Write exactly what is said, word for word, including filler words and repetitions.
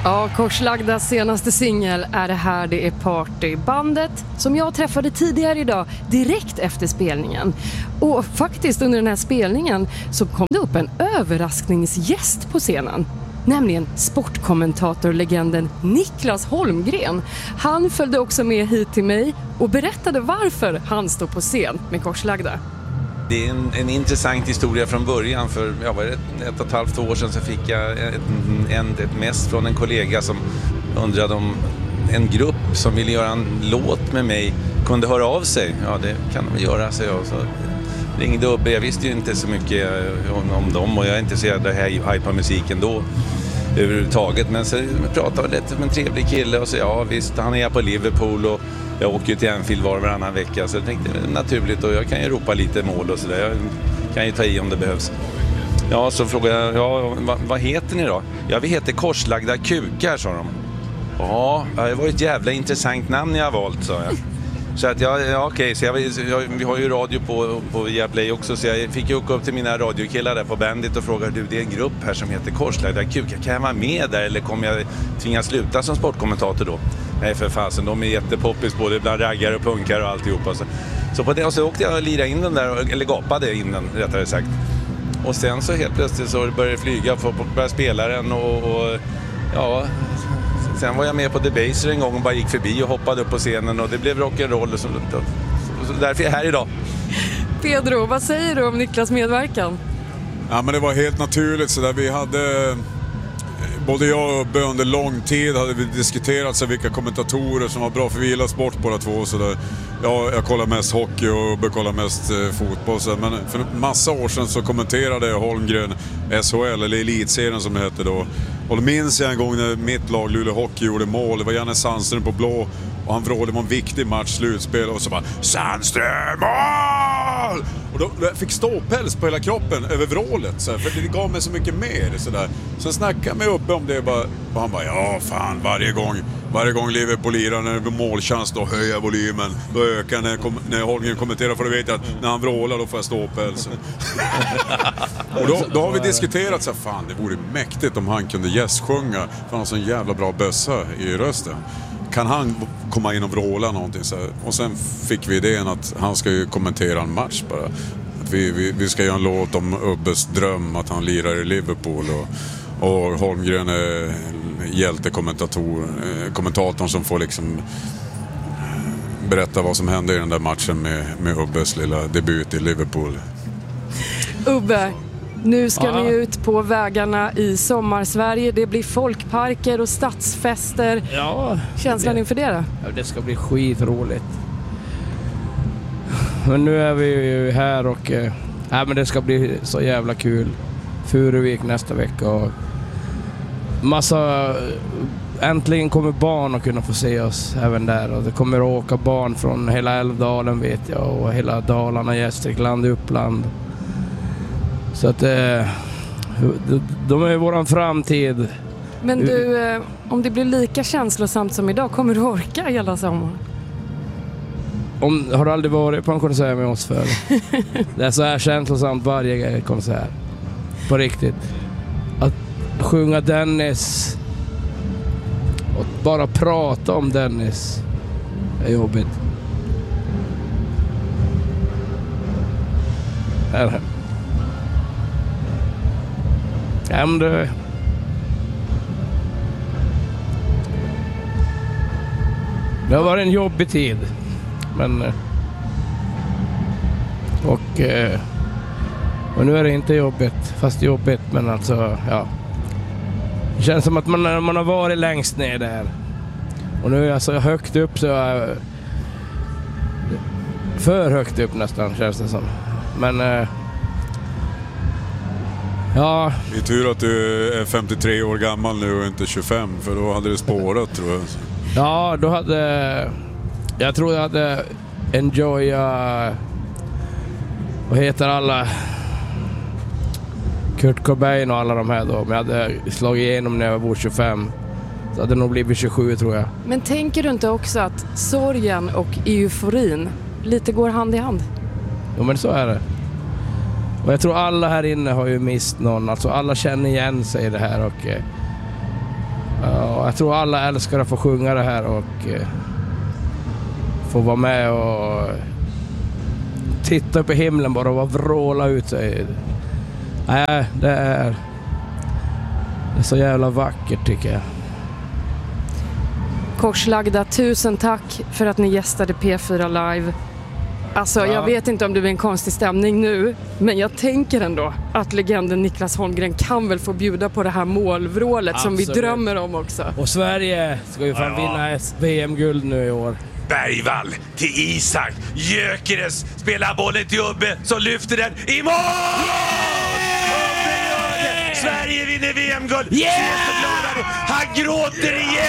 Ja, Korslagdas senaste singel är det här, det är Party. Bandet som jag träffade tidigare idag direkt efter spelningen. Och faktiskt under den här spelningen så kom det upp en överraskningsgäst på scenen. Nämligen sportkommentatorlegenden Niklas Holmgren. Han följde också med hit till mig och berättade varför han står på scen med Korslagda. Det är en, en intressant historia från början. För ja, var det ett, ett och ett halvt år sedan så fick jag ett, en, ett mess från en kollega som undrade om en grupp som ville göra en låt med mig kunde höra av sig. Ja, det kan de göra, så jag. Så ringde upp. Jag visste ju inte så mycket om, om dem och jag är inte så jävla hype på musiken då överhuvudtaget. Men så pratade jag lite med en trevlig kille och så ja visst, han är på Liverpool och jag åker ju till Anfield var och varannan vecka, så jag tänkte naturligt, och jag kan ju ropa lite mål och sådär. Jag kan ju ta i om det behövs. Ja, så frågade jag, ja, vad, vad heter ni då? Ja, vi heter Korslagda kukar, sa de. Ja, det var ett jävla intressant namn jag har valt, sa jag. Så att ja, ja okej, så jag, jag, vi har ju radio på, på Viaplay också, så jag fick ju åka upp till mina radiokillar där på Bandit och fråga, du, det är en grupp här som heter Korslagda kukar, kan jag vara med där eller kommer jag tvingas sluta som sportkommentator då? Nej för fasen, de är jättepoppis både bland raggare och punkar och alltihopa. Så, så på det, och så åkte jag och lirade in den där, eller gapade in den rättare sagt. Och sen så helt plötsligt så började det flyga, för att börja spela den och, och ja... Sen var jag med på Debaser en gång och bara gick förbi och hoppade upp på scenen och det blev rock'n'roll och så, så därför är jag här idag. Pedro, vad säger du om Niklas medverkan? Ja, men det var helt naturligt så där vi hade... Både jag och Ubbe under lång tid hade vi diskuterat så vilka kommentatorer som var bra, för vi gillar sport båda två. Så där. Ja, jag kollar mest hockey och Ubbe kollar mest eh, fotboll. Så, men för en massa år sedan så kommenterade Holmgren S H L, eller Elitserien som det hette då. Och då minns jag en gång när mitt lag Luleå Hockey gjorde mål. Det var Janne Sandström på blå och han vrådde, det var en viktig match, slutspel, och så bara Sandström mål! Och då jag fick ståpäls på hela kroppen över vrålet så här, för det gav mig så mycket mer så där. Så snackade jag med uppe om det bara, och han bara ja fan, varje gång varje gång Liverpool lirar när det blir målchans då höjer volymen, då ökar när, kom, när Holmgren kommenterar, för du vet att när han vrålar då får jag ståpäls. Och då, då har vi diskuterat så här, fan det vore mäktigt om han kunde gästsjunga, för han har så en jävla bra bössa i rösten. Kan han komma in och vråla någonting så här? Och sen fick vi idén att han ska ju kommentera en match bara. Att vi, vi, vi ska göra en låt om Ubbes dröm att han lirar i Liverpool och, och Holmgren är hjältekommentator, kommentatorn som får liksom berätta vad som hände i den där matchen med, med Ubbes lilla debut i Liverpool. Ubbe, nu ska ja. ni ut på vägarna i sommarsverige. Det blir folkparker och stadsfester. Ja, känslan det, inför det då? Ja, det ska bli skitroligt. Men nu är vi ju här och äh, men det ska bli så jävla kul. Furuvik nästa vecka och massa, äntligen kommer barn att kunna få se oss även där, och det kommer att åka barn från hela Älvdalen vet jag, och hela Dalarna, Gästrikland, Uppland. Så att eh, de är våran framtid. Men du, eh, om det blir lika känslosamt som idag, kommer du orka hela sommaren? Om, har du aldrig varit på en konsert med oss för? Det är så här känslosamt varje konsert. På riktigt. Att sjunga Dennis och bara prata om Dennis är jobbigt. Här. Ja, men det... det har varit en jobbig tid. Men... Och... Och nu är det inte jobbigt, fast jobbigt, men alltså, ja. Det känns som att man, man har varit längst ner där. Och nu är jag så högt upp så jag... För högt upp nästan, känns det som. Men... Eh, ja... Det är tur att du är femtiotre år gammal nu och inte tjugofem, för då hade det spårat, tror jag. Ja, då hade... Jag tror jag hade enjoya... Vad heter alla... Kurt Cobain och alla de här då. Men jag hade slagit igenom när jag var tjugofem. Så hade det nog blivit tjugosju, tror jag. Men tänker du inte också att sorgen och euforin lite går hand i hand? Jo, men så är det. Och jag tror alla här inne har ju mist någon. Alltså alla känner igen sig i det här. Och, Ja, jag tror alla älskar att få sjunga det här och eh, få vara med och titta upp i himlen bara och vråla ut sig. Nej, det är, det är så jävla vackert tycker jag. Korslagda, tusen tack för att ni gästade P fyra Live. Alltså, ja. Jag vet inte om det blir en konstig stämning nu, men jag tänker ändå att legenden Niklas Holmgren kan väl få bjuda på det här målvrålet. Absolut. Som vi drömmer om också. Och Sverige ska ju fan ja. vinna V M-guld nu i år. Bergvall till Isak. Gyökeres spelar bollen till Ubbe som lyfter den i mål! Yeah! Sverige vinner V M-guld. Yeah! Han gråter igen.